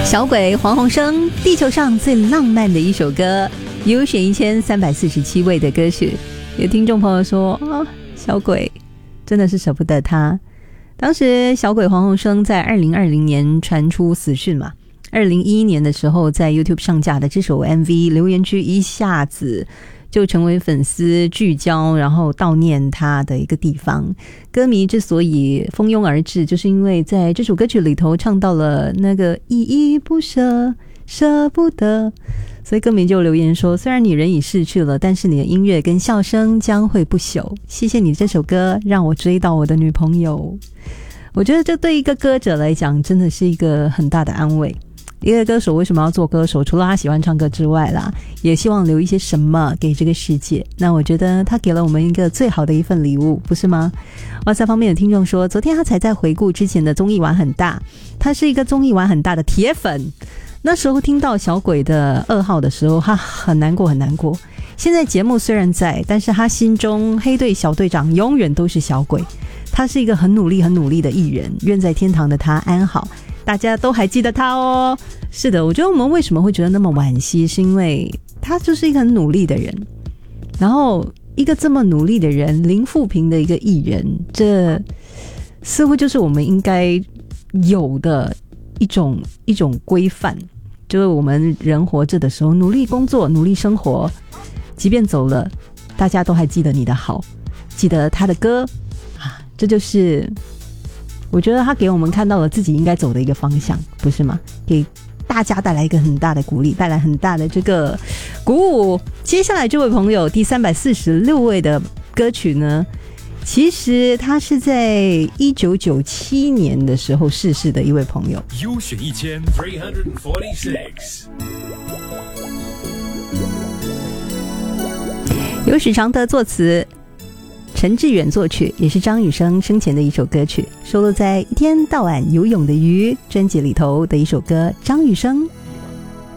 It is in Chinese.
小鬼黄鸿升，地球上最浪漫的一首歌，优选1347位的歌曲。有听众朋友说小鬼真的是舍不得他。当时小鬼黄鸿升在2020年传出死讯嘛，2011年的时候在 YouTube 上架的这首 MV 留言区一下子就成为粉丝聚焦然后悼念他的一个地方。歌迷之所以蜂拥而至，就是因为在这首歌曲里头唱到了那个依依不舍，舍不得，所以歌迷就留言说，虽然你人已逝去了，但是你的音乐跟笑声将会不朽，谢谢你这首歌让我追到我的女朋友。我觉得这对一个歌者来讲真的是一个很大的安慰。一个歌手为什么要做歌手，除了他喜欢唱歌之外啦，也希望留一些什么给这个世界。那我觉得他给了我们一个最好的一份礼物，不是吗？哇塞，方面有听众说，昨天他才在回顾之前的综艺玩很大，他是一个综艺玩很大的铁粉。那时候听到小鬼的2号的时候，他很难过很难过。现在节目虽然在，但是他心中黑队小队长永远都是小鬼。他是一个很努力的艺人，愿在天堂的他安好，大家都还记得他哦。是的，我觉得我们为什么会觉得那么惋惜，是因为他就是一个很努力的人，然后一个这么努力的人，零负评的一个艺人，这似乎就是我们应该有的一种规范，就是我们人活着的时候努力工作，努力生活，即便走了，大家都还记得你的好，记得他的歌啊，这就是我觉得他给我们看到了自己应该走的一个方向，不是吗？给大家带来一个很大的鼓励，带来很大的这个鼓舞。接下来这位朋友第346位的歌曲呢，其实他是在1997年的时候逝世的一位朋友。 优选1346， 由许常德作词，陈志远作曲，也是张雨生生前的一首歌曲，收录在《一天到晚游泳的鱼》专辑里头的一首歌。张雨生